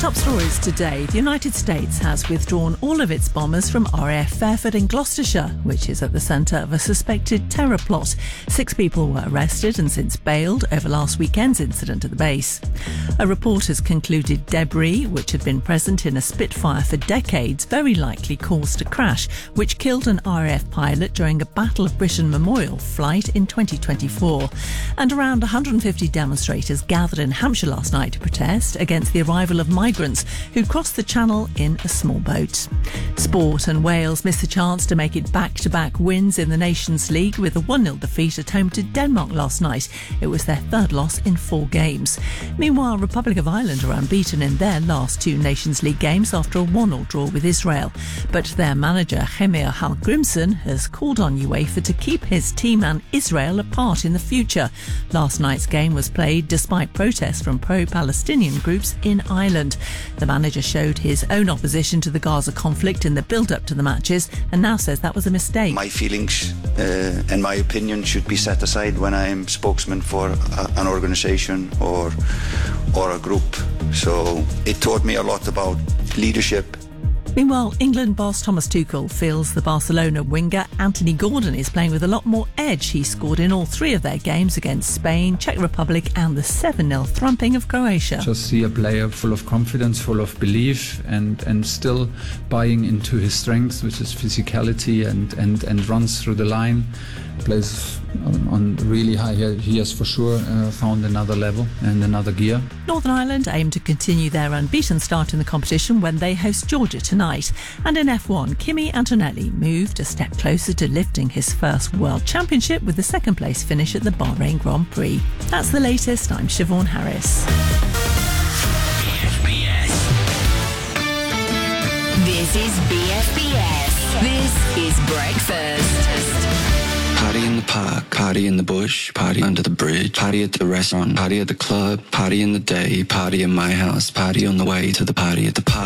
Top stories today. The United States has withdrawn all of its bombers from RAF Fairford in Gloucestershire, which is at the centre of a suspected terror plot. 6 people were arrested and since bailed over last weekend's incident at the base. A report has concluded debris, which had been present in a Spitfire for decades, very likely caused a crash, which killed an RAF pilot during a Battle of Britain memorial flight in 2024. And around 150 demonstrators gathered in Hampshire last night to protest against the arrival of migrants who crossed the Channel in a small boat. Sport, and Wales missed the chance to make it back-to-back wins in the Nations League with a 1-0 defeat at home to Denmark last night. It was their third loss in 4 games. Meanwhile, Republic of Ireland are unbeaten in their last 2 Nations League games after a 1-1 draw with Israel. But their manager, Heimir Hallgrímsson, has called on UEFA to keep his team and Israel apart in the future. Last night's game was played despite protests from pro-Palestinian groups in Ireland. The manager showed his own opposition to the Gaza conflict in the build-up to the matches and now says that was a mistake. My feelings and my opinion should be set aside when I am spokesman for an organisation or a group. So it taught me a lot about leadership. Meanwhile, England boss Thomas Tuchel feels the Barcelona winger Anthony Gordon is playing with a lot more edge. He scored in all 3 of their games against Spain, Czech Republic and the 7-0 thrumping of Croatia. Just see a player full of confidence, full of belief and still buying into his strengths, which is physicality and runs through the line. Plays on really high. He has for sure found another level and another gear. Northern Ireland aim to continue their unbeaten start in the competition when they host Georgia tonight. And in F1, Kimi Antonelli moved a step closer to lifting his first World Championship with the second place finish at the Bahrain Grand Prix. That's the latest. I'm Siobhan Harris. BFBS. This is BFBS. This is Breakfast. Party in the park, party in the bush, party under the bridge, party at the restaurant, party at the club, party in the day, party in my house, party on the way to the party at the park.